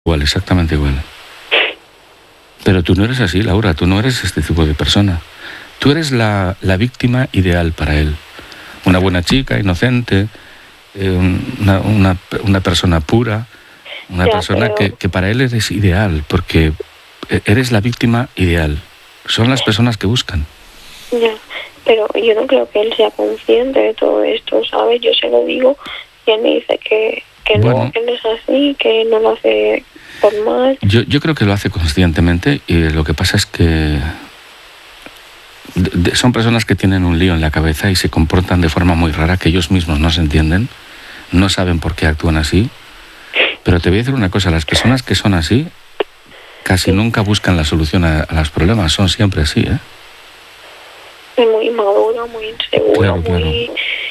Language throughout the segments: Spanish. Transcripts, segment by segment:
Igual, exactamente igual. Pero tú no eres así, Laura, tú no eres este tipo de persona. Tú eres la víctima ideal para él. Una buena chica, inocente, una persona pura, una persona que para él eres ideal, porque eres la víctima ideal. Son las personas que buscan. Ya, pero yo no creo que él sea consciente de todo esto, ¿sabes? Yo se lo digo y él me dice que bueno, no, que no es así, que no lo hace por mal. Yo creo que lo hace conscientemente y lo que pasa es que son personas que tienen un lío en la cabeza y se comportan de forma muy rara, que ellos mismos no se entienden, no saben por qué actúan así. Pero te voy a decir una cosa, las personas que son así casi nunca buscan la solución a los problemas, son siempre así, ¿eh? Es muy maduro, muy inseguro, muy...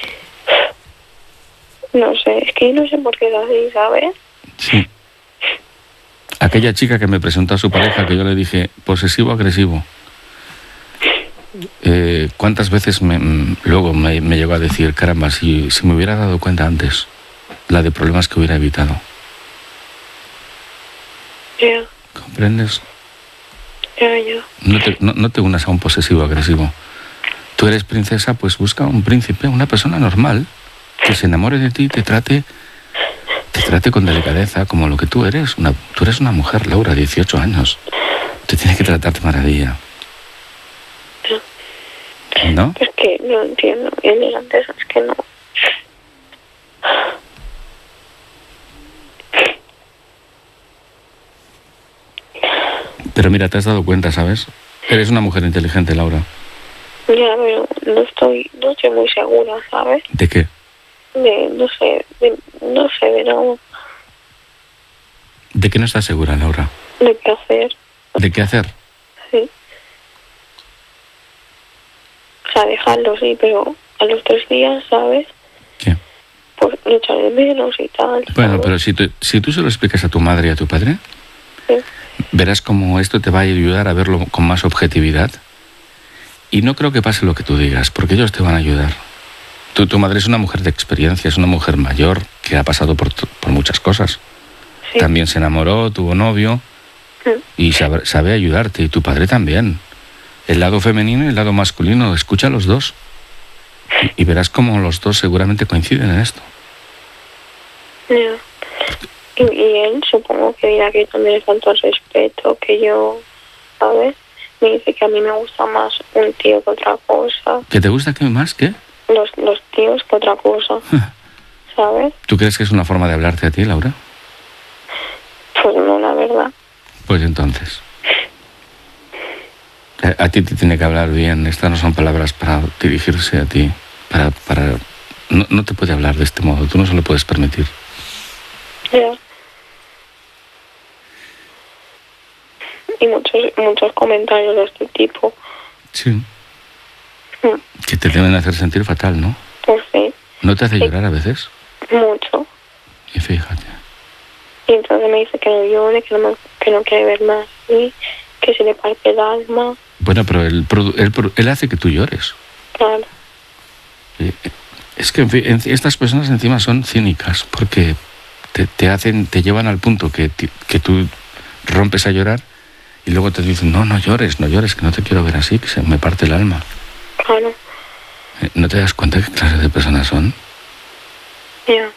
No sé, es que no sé por qué es así, ¿sabes? Sí. Aquella chica que me presentó a su pareja, que yo le dije, posesivo-agresivo. ¿Cuántas veces luego me llegó a decir, caramba, si me hubiera dado cuenta antes, la de problemas que hubiera evitado? Ya. ¿Comprendes? Ya. No te unas a un posesivo-agresivo. Tú eres princesa, pues busca un príncipe, una persona normal, que se enamore de ti y te trate con delicadeza, como lo que tú eres. Tú eres una mujer, Laura, 18 años. Te tiene que tratar de maravilla. ¿No? Es que no entiendo. Él era de esos que no. Pero mira, te has dado cuenta, ¿sabes? Eres una mujer inteligente, Laura. Ya, pero no estoy muy segura, ¿sabes? ¿De qué? No sé de nada. ¿De qué no estás segura, Laura? ¿De qué hacer? ¿De qué hacer? Sí. O sea, dejarlo, sí, pero a los 3 días, ¿sabes? ¿Qué? Pues lo echaré de menos y tal. Bueno, ¿sabes? pero si tú se lo explicas a tu madre y a tu padre, sí, verás cómo esto te va a ayudar a verlo con más objetividad. Y no creo que pase lo que tú digas, porque ellos te van a ayudar. Tu madre es una mujer de experiencia, es una mujer mayor que ha pasado por muchas cosas. Sí. También se enamoró, tuvo novio y sabe ayudarte. Y tu padre también. El lado femenino y el lado masculino, escucha a los dos. Y verás cómo los dos seguramente coinciden en esto. Yeah. Y él supongo que dirá que también le falta el respeto, que yo, ¿sabes? Me dice que a mí me gusta más un tío que otra cosa. ¿Que te gusta que más? ¿Qué? Los tíos que otra cosa, ¿sabes? ¿Tú crees que es una forma de hablarte a ti, Laura? Pues no, la verdad. Pues entonces. A ti te tiene que hablar bien. Estas no son palabras para dirigirse a ti. No te puede hablar de este modo. Tú no se lo puedes permitir. Ya. Y muchos comentarios de este tipo. Sí. Que te deben hacer sentir fatal, ¿no? Pues sí. ¿No te hace llorar a veces? Mucho. Y fíjate. Y entonces me dice que no llore, que no quiere ver más así, que se le parte el alma. Bueno, pero él hace que tú llores. Claro. Es que en fin, estas personas encima son cínicas, porque te llevan al punto que tú rompes a llorar y luego te dicen, no llores, que no te quiero ver así, que se me parte el alma. Claro. ¿No te das cuenta qué clase de personas son? Ya.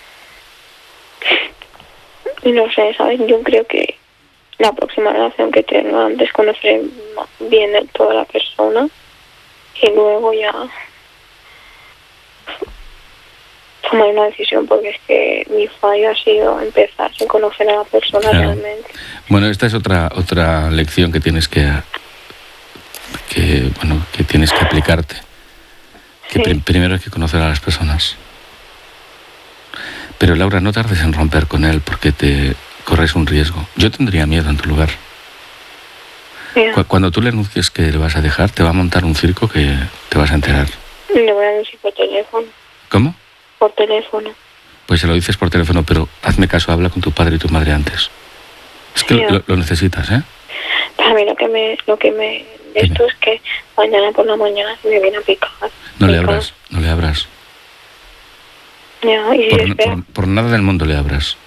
Y no sé, ¿sabes? Yo creo que la próxima relación que tenga, antes conocer bien del todo a la persona y luego ya tomar una decisión, porque es que mi fallo ha sido empezar sin conocer a la persona realmente. Bueno, esta es otra lección que tienes que tienes que aplicarte. Que primero hay que conocer a las personas. Pero Laura, no tardes en romper con él, porque te corres un riesgo. Yo tendría miedo en tu lugar. Cuando tú le anuncies que le vas a dejar, te va a montar un circo que te vas a enterar. Le voy a decir por teléfono. ¿Cómo? Por teléfono. Pues se lo dices por teléfono, pero hazme caso, habla con tu padre y tu madre antes. Es que lo necesitas, ¿eh? A mí lo que me esto es que mañana por la mañana se me viene a picar. No le abras. Ya, y por nada del mundo le abras.